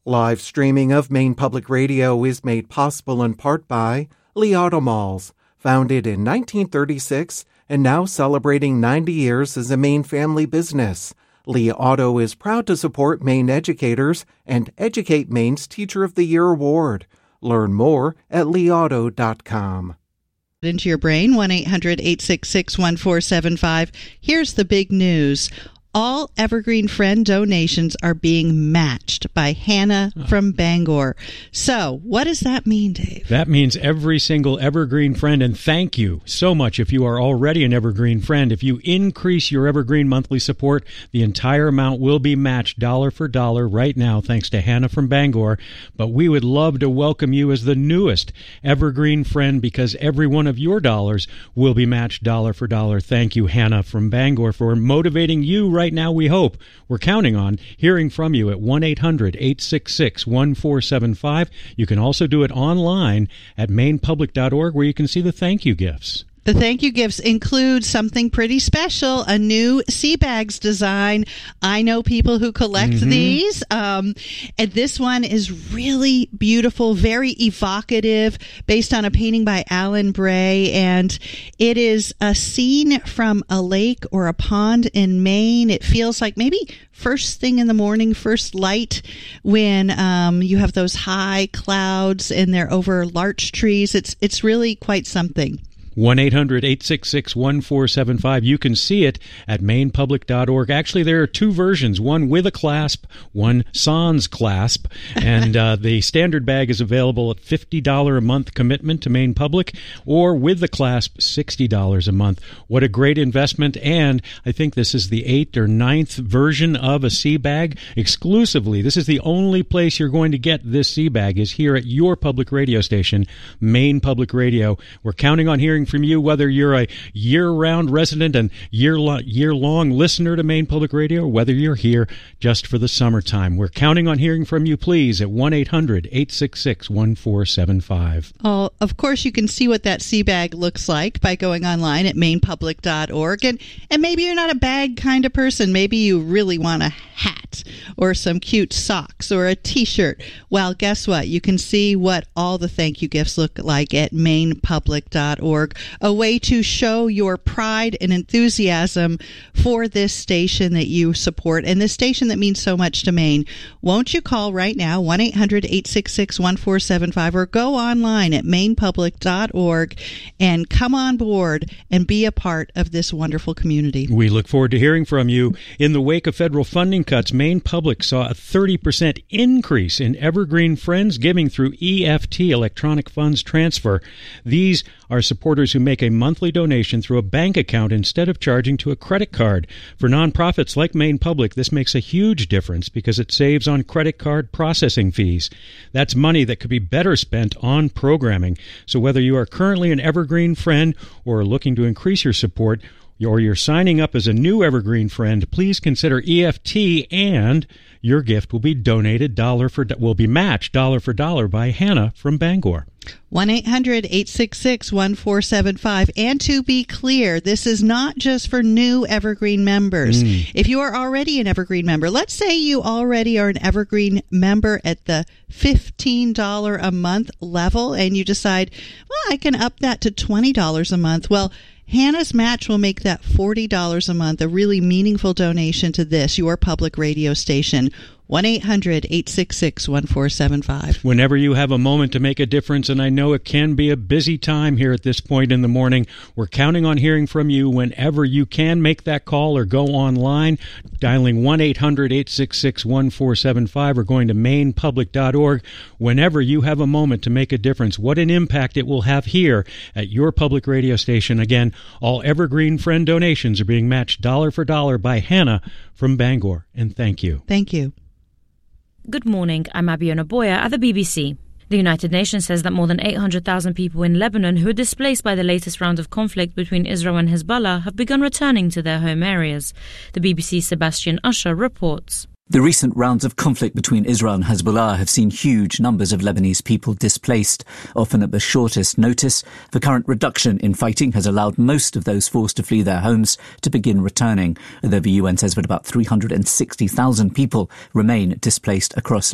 Live streaming of Maine Public Radio is made possible in part by Lee Auto Malls, founded in 1936 and now celebrating 90 years as a Maine family business. Lee Auto is proud to support Maine educators and Educate Maine's Teacher of the Year Award. Learn more at leeauto.com. Into your brain, 1-800-866-1475. Here's the big news. All Evergreen Friend donations are being matched by Hannah from Bangor. So, what does that mean, Dave? That means every single Evergreen Friend, and thank you so much if you are already an Evergreen Friend. If you increase your Evergreen monthly support, the entire amount will be matched dollar for dollar right now, thanks to Hannah from Bangor. But we would love to welcome you as the newest Evergreen Friend because every one of your dollars will be matched dollar for dollar. Thank you, Hannah from Bangor, for motivating you right now. We hope. We're counting on hearing from you at 1-800-866-1475. You can also do it online at mainepublic.org where you can see the thank you gifts. The thank you gifts include something pretty special, a new sea bags design. I know people who collect these. And this one is really beautiful, very evocative, based on a painting by Alan Bray. And it is a scene from a lake or a pond in Maine. It feels like maybe first thing in the morning, first light, when you have those high clouds and they're over larch trees. It's really quite something. 1-800-866-1475. You can see it at mainepublic.org. Actually, there are two versions, one with a clasp, one sans clasp, and the standard bag is available at $50 a month commitment to Maine Public, or with the clasp, $60 a month. What a great investment, and I think this is the 8th or 9th version of a sea bag exclusively. This is the only place you're going to get this sea bag is here at your public radio station, Maine Public Radio. We're counting on hearing from you, whether you're a year-round resident and year-long listener to Maine Public Radio, or whether you're here just for the summertime. We're counting on hearing from you, please, at 1-800-866-1475. Oh, of course, you can see what that sea bag looks like by going online at mainepublic.org. And maybe you're not a bag kind of person. Maybe you really want a hat or some cute socks or a T-shirt. Well, guess what? You can see what all the thank you gifts look like at mainepublic.org. A way to show your pride and enthusiasm for this station that you support and this station that means so much to Maine. Won't you call right now, 1-800-866-1475, or go online at mainepublic.org and come on board and be a part of this wonderful community. We look forward to hearing from you. In the wake of federal funding cuts, Maine Public saw a 30% increase in Evergreen Friends giving through EFT, electronic funds transfer. These are supporters who make a monthly donation through a bank account instead of charging to a credit card. For nonprofits like Maine Public, this makes a huge difference because it saves on credit card processing fees. That's money that could be better spent on programming. So whether you are currently an Evergreen Friend or are looking to increase your support, or you're signing up as a new Evergreen Friend, please consider EFT, and your gift will be will be matched dollar for dollar by Hannah from Bangor. 1-800-866-1475. And to be clear, this is not just for new Evergreen members. If you are already an Evergreen member, let's say you already are an Evergreen member at the $15 a month level, and you decide, well, I can up that to $20 a month. Well, Hannah's match will make that $40 a month a really meaningful donation to this, your public radio station. 1-800-866-1475. Whenever you have a moment to make a difference, and I know it can be a busy time here at this point in the morning, we're counting on hearing from you whenever you can make that call or go online, dialing 1-800-866-1475 or going to mainepublic.org. Whenever you have a moment to make a difference, what an impact it will have here at your public radio station. Again, all Evergreen Friend donations are being matched dollar for dollar by Hannah from Bangor. And thank you. Thank you. Good morning, I'm Abiona Boya at the BBC. The United Nations says that more than 800,000 people in Lebanon who were displaced by the latest round of conflict between Israel and Hezbollah have begun returning to their home areas. The BBC's Sebastian Usher reports. The recent rounds of conflict between Israel and Hezbollah have seen huge numbers of Lebanese people displaced, often at the shortest notice. The current reduction in fighting has allowed most of those forced to flee their homes to begin returning, although the UN says that about 360,000 people remain displaced across